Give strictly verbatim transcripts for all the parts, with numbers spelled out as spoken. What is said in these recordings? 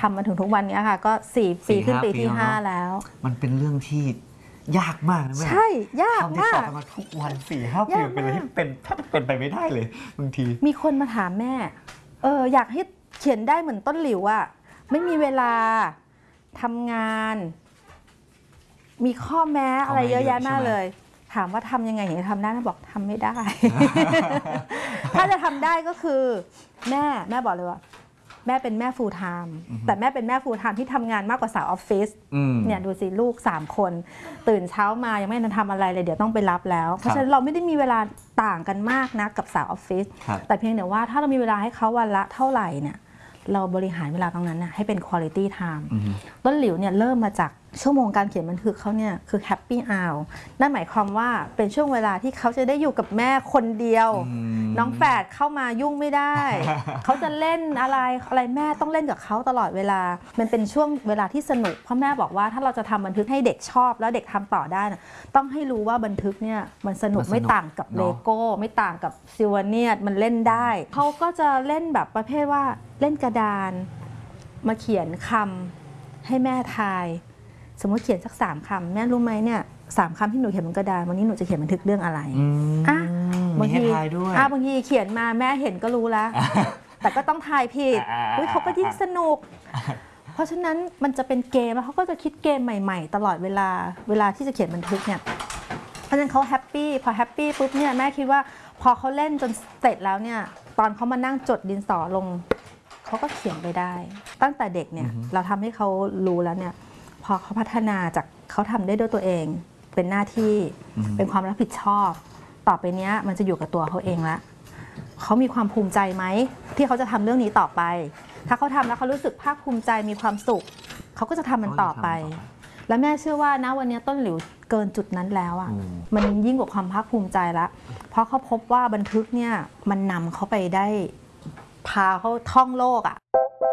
ทำมาถึงทุกวันนี้ค่ะก็สี่ปีขึ้นปีที่ห้าแล้วมันเป็นเรื่องที่ยากมากนะแม่ใช่ยากมากทำติดต่อกันมาทุกวันสี่ห้าปีเป็นอะไรที่เป็นถ้าเป็นไปไม่ได้เลยบางทีมีคนมาถามแม่เอออยากให้เขียนได้เหมือนต้นหลิวอะไม่มีเวลาทำงานมีข้อแม้อะไรเยอะแยะมากเลยถามว่าทำยังไงถึงจะทำได้แม่บอกทำไม่ได้ ถ้าจะทำได้ก็คือแม่แม่บอกเลยว่าแม่เป็นแม่ full time แต่แม่เป็นแม่ full time ที่ทำงานมากกว่าสาวออฟฟิศเนี่ยดูสิลูกสามคนตื่นเช้ามายังไม่ทันทำอะไรเลยเดี๋ยวต้องไปรับแล้วเพราะฉะนั้นเราไม่ได้มีเวลาต่างกันมากนะกับสาวออฟฟิศแต่เพียงแต่ว่าถ้าเรามีเวลาให้เขาวันละเท่าไหร่เนี่ยเราบริหารเวลาตรงนั้นนะให้เป็น quality time ต้นหลิวเนี่ยเริ่มมาจากชั่วโมงการเขียนบันทึกเขาเนี่ยคือ happy hour นั่นหมายความว่าเป็นช่วงเวลาที่เขาจะได้อยู่กับแม่คนเดียวน้องแฝดเข้ามายุ่งไม่ได้ เขาจะเล่นอะไรอะไรแม่ต้องเล่นกับเขาตลอดเวลามันเป็นช่วงเวลาที่สนุกเพราะแม่บอกว่าถ้าเราจะทำบันทึกให้เด็กชอบแล้วเด็กทำต่อได้นะต้องให้รู้ว่าบันทึกเนี่ยมันสนุกไม่ต่างกับเลโก้ไม่ต่างกับซิวเนียตมันเล่นได้เขาก็จะเล่นแบบประเภทว่าเล่นกระดานมาเขียนคำให้แม่ทายสมมติเขียนสักสามคำแม่รู้ไหมเนี่ยสามคำที่หนูเขียนบนกระดานวันนี้หนูจะเขียนบันทึกเรื่องอะไรอ่ะบางทีอ่ะบางทีเขียนมาแม่เห็นก็รู้แล้ว แต่ก็ต้องทายผิดอุ้ยเขาก็ยิ่งสนุกเพราะฉะนั้นมันจะเป็นเกมแล้วเขาก็จะคิดเกมใหม่ๆตลอดเวลาเวลาที่จะเขียนบันทึกเนี่ยเพราะฉะนั้นเขาแฮปปี้พอแฮปปี้ปุ๊บเนี่ยแม่คิดว่าพอเขาเล่นจนเสร็จแล้วเนี่ยตอนเขามานั่งจดดินสอลงเขาก็เขียนไปได้ตั้งแต่เด็กเนี่ยเราทำให้เขารู้แล้วเนี่ยพอเขาพัฒนาจากเขาทำได้ด้วยตัวเองเป็นหน้าที่เป็นความรับผิดชอบต่อไปนี้มันจะอยู่กับตัวเขาเองละเขามีความภูมิใจไหมที่เขาจะทำเรื่องนี้ต่อไปถ้าเขาทำแล้วเขารู้สึกภาคภูมิใจมีความสุขเขาก็จะทำมันต่อไปแล้วแม่เชื่อว่านะวันนี้ต้นหลิวเกินจุดนั้นแล้วอ่ะมันยิ่งกว่าความภาคภูมิใจละเพราะเขาพบว่าบันทึกเนี่ยมันนำเขาไปได้พาเขาท่องโลกอ่ะ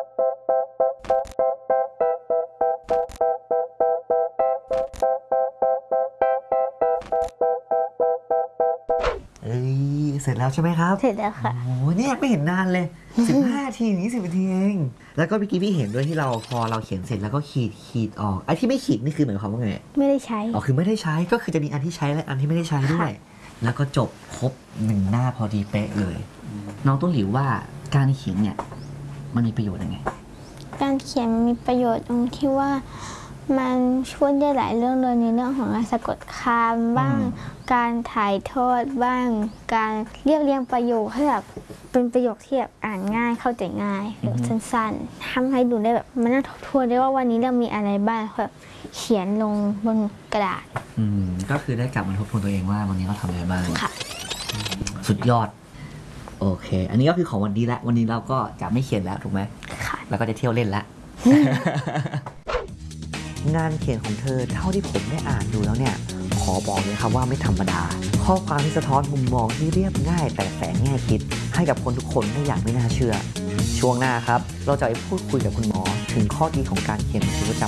เอ้ยเสร็จแล้วใช่ไหมครับเสร็จแล้วค่ะโอ้เนี่ยไม่เห็นนานเลยสิบห้านาทียี่สิบนาทีเองแล้วก็เมื่อกี้พี่เห็นด้วยที่เราพอเราเขียนเสร็จแล้วก็ขีดขีดออกไอ้ที่ไม่ขีดนี่คือหมายความว่าไงไม่ได้ใช้อ๋อคือไม่ได้ใช้ก็คือจะมีอันที่ใช้และอันที่ไม่ได้ใช้ด้วยแล้วก็จบครบหนึ่งหน้าพอดีเป๊ะเลยน้องต้นหลิวว่าการเขียนเนี่ยมันมีประโยชน์ยังไงการเขียนมีประโยชน์ตรงที่ว่ามันช่วยได้หลายเรื่องเลยในเรื่องของการสะกดคำบ้างการถ่ายทอดบ้างการเรียบเรียงประโยคให้แบบเป็นประโยคที่แบบอ่านง่ายเข้าใจง่ายแบบสั้นๆทำให้ดูได้แบบมันน่าทบทวนได้ว่าวันนี้เรามีอะไรบ้างแบบเขียนลงบนกระดาษอืมก็คือได้กลับมาทบทวนตัวเองว่าวันนี้เราทำอะไรบ้างค่ะสุดยอดโอเคอันนี้ก็คือของวันนี้ละวันนี้เราก็จะไม่เขียนแล้วถูกไหมค่ะแล้วก็จะเที่ยวเล่นละ งานเขียนของเธอเท่าที่ผมได้อ่านดูแล้วเนี่ยขอบอกเลยครับว่าไม่ธรรมดาข้อความที่สะท้อนมุมมองที่เรียบง่ายแต่แฝงแง่คิดให้กับคนทุกคนได้อย่างไม่น่าเชื่อช่วงหน้าครับเราจะไปพูดคุยกับคุณหมอถึงข้อดีของการเขียนบันทึกประจ